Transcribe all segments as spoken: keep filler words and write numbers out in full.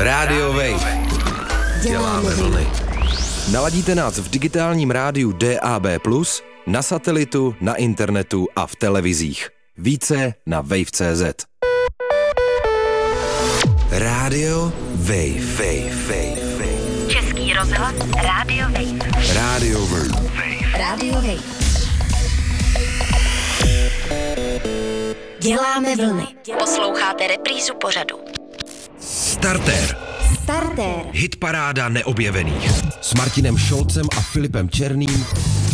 Radio Wave. Děláme vlny. Naladíte nás v digitálním rádiu D A B plus, na satelitu, na internetu a v televizích. Více na wave tečka cé zet. Radio Wave. Wave, wave, wave. Český rozhlas Radio Wave. Radio Wave. Radio Wave. Děláme vlny. Posloucháte reprízu pořadu. Startér. Startér. Hitparáda neobjevených. S Martinem Šolcem a Filipem Černým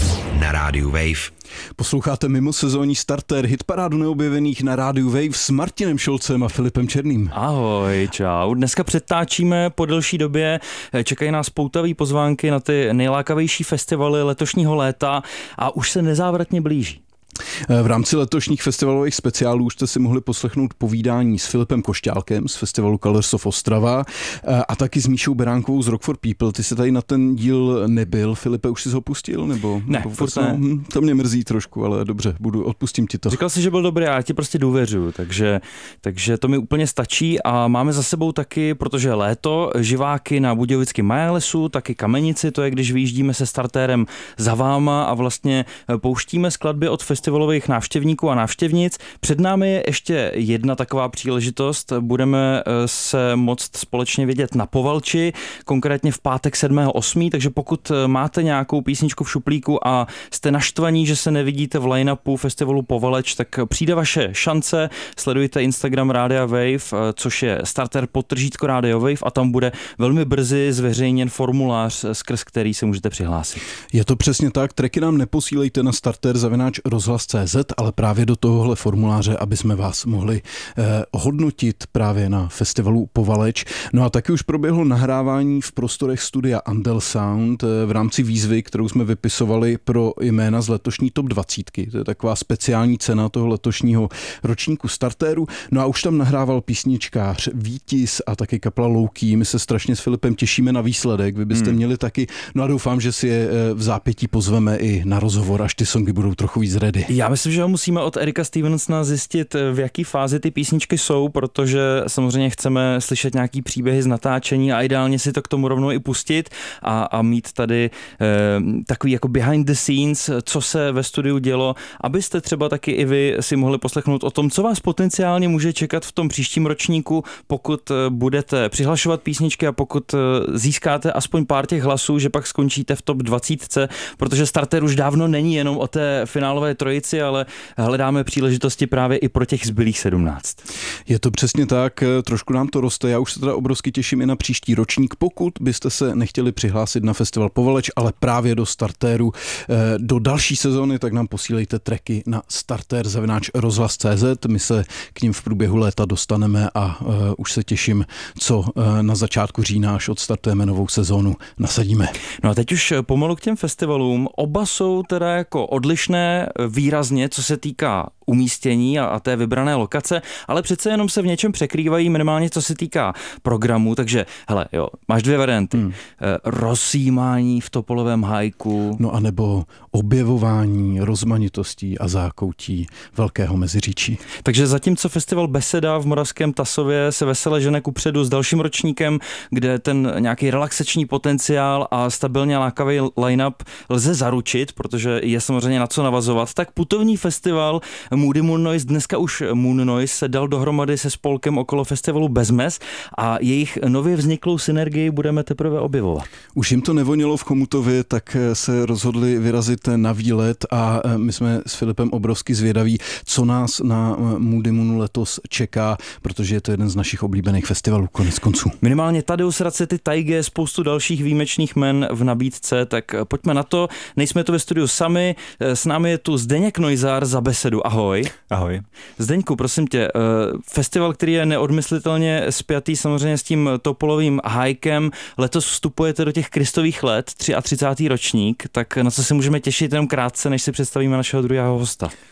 na rádiu Wave. Posloucháte mimosezónní startér hitparádu neobjevených na rádiu Wave s Martinem Šolcem a Filipem Černým. Ahoj, čau. Dneska přetáčíme po delší době. Čekají nás poutavý pozvánky na ty nejlákavější festivaly letošního léta a už se nezávratně blíží. V rámci letošních festivalových speciálů už jste si mohli poslechnout povídání s Filipem Košťálkem z festivalu Colors of Ostrava a taky s Míšou Beránkovou z Rock for People. Ty jsi tady na ten díl nebyl. Filipe, už jsi ho pustil? Nebo, ne, nebo furt ne. No, to mě mrzí trošku, ale dobře, budu, odpustím ti to. Říkal jsi, že byl dobrý, já ti prostě důvěřuju, takže, takže to mi úplně stačí a máme za sebou taky, protože léto, živáky na Budějovickém Majalesu, taky Kamenici, to je, když vyjíždíme se startérem za váma a vlastně pouštíme skladby od festivalových návštěvníků a návštěvnic. Před námi je ještě jedna taková příležitost. Budeme se moct společně vidět na Povalči, konkrétně v pátek sedmého osmého takže pokud máte nějakou písničku v šuplíku a jste naštvaní, že se nevidíte v line-upu festivalu Povaleč, tak přijde vaše šance. Sledujte Instagram Rádia Wave, což je starter podtržítko Radio Wave a tam bude velmi brzy zveřejněn formulář, skrz který se můžete přihlásit. Je to přesně tak. Tracky nám neposílejte na starter zavináč rozhlas tečka cé zet, ale právě do tohohle formuláře, aby jsme vás mohli eh, hodnotit právě na festivalu Povaleč. No a taky už proběhlo nahrávání v prostorech studia Andel Sound eh, v rámci výzvy, kterou jsme vypisovali pro jména z letošní top dvacet. To je taková speciální cena toho letošního ročníku startéru. No a už tam nahrával písničkář Vítis a taky kapela Louký. My se strašně s Filipem těšíme na výsledek, vy byste hmm. měli taky. No a doufám, že si je v zápětí pozveme i na rozhovor, až ty songy budou trochu víc ready. Já myslím, že ho musíme od Erika Stevensona zjistit, v jaký fázi ty písničky jsou, protože samozřejmě chceme slyšet nějaký příběhy z natáčení a ideálně si to k tomu rovnou i pustit a, a mít tady eh, takový jako behind the scenes, co se ve studiu dělo, abyste třeba taky i vy si mohli poslechnout o tom, co vás potenciálně může čekat v tom příštím ročníku, pokud budete přihlašovat písničky a pokud získáte aspoň pár těch hlasů, že pak skončíte v top dvacet, protože starter už dávno není jenom o té finálové trojici, ale hledáme příležitosti právě i pro těch zbylých sedmnáct. Je to přesně tak, trošku nám to roste. Já už se teda obrovsky těším i na příští ročník. Pokud byste se nechtěli přihlásit na festival Povaleč, ale právě do startéru do další sezóny, tak nám posílejte tracky na startér zavináč rozhlas tečka cé zet. My se k nim v průběhu léta dostaneme a uh, už se těším, co uh, na začátku října, až odstartujeme novou sezónu, nasadíme. No a teď už pomalu k těm festivalům. Oba jsou teda jako odlišné výrazně, co se týká umístění a, a té vybrané lokace, ale přece jenom se v něčem překrývají, minimálně co se týká programu, takže hele, jo, máš dvě varianty. Hmm. Rozjímání v Topolovém hajku. No a nebo objevování rozmanitostí a zákoutí Velkého Meziříčí. Takže zatímco festival Beseda v Moravském Tasově se vesele žene kupředu s dalším ročníkem, kde ten nějaký relaxační potenciál a stabilně lákavý line-up lze zaručit, protože je samozřejmě na co navazovat, tak putovní festival Moody Moon Noise, dneska už Moon Noise, se dal dohromady se spolkem okolo festivalu Bezmes a jejich nově vzniklou synergii budeme teprve objevovat. Už jim to nevonilo v Chomutově, tak se rozhodli vyrazit na výlet a my jsme s Filipem obrovsky zvědaví, co nás na Moody Moonu letos čeká, protože je to jeden z našich oblíbených festivalů konec konců. Minimálně Tadeusz Racety, Taige, spoustu dalších výjimečných men v nabídce, tak pojďme na to. Nejsme tu ve studiu sami, s námi je tu Zdeněk Neuzaar za Besedu. Ahoj. Ahoj. Zdeňku, prosím tě, festival, který je neodmyslitelně spjatý samozřejmě s tím Topolovým hajkem, letos vstupujete do těch Kristových let, třicátý třetí ročník, tak na co se můžeme těšit jenom krátce, než si představíme našeho druhého hosta?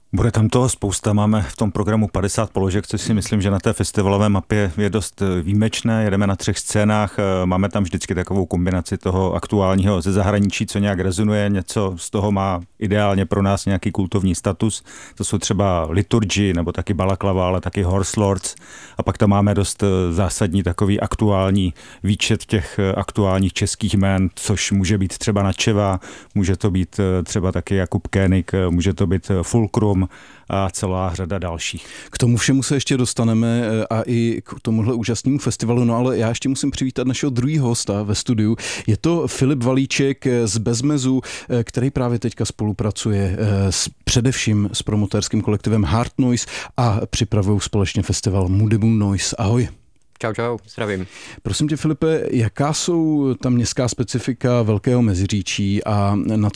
Bude tam toho spousta, máme v tom programu padesát položek, což si myslím, že na té festivalové mapě je dost výjimečné. Jedeme na třech scénách, máme tam vždycky takovou kombinaci toho aktuálního ze zahraničí, co nějak rezonuje, něco z toho má ideálně pro nás nějaký kultovní status. To jsou třeba Liturgy nebo taky Balaklava, ale taky Horse Lords. A pak tam máme dost zásadní takový aktuální výčet těch aktuálních českých jmén, což může být třeba Načeva, může to být třeba taky Jakub Koenig, může to být Fulcrum a celá řada dalších. K tomu všemu se ještě dostaneme a i k tomuhle úžasnému festivalu, no ale já ještě musím přivítat našeho druhého hosta ve studiu. Je to Filip Valíček z Bezmezu, který právě teďka spolupracuje s, především s promotérským kolektivem Hard Noise a připravují společně festival Moody Moon Noise. Ahoj. Čau, čau, zdravím. Prosím tě, Filipe, jaká jsou ta městská specifika Velkého Meziříčí a na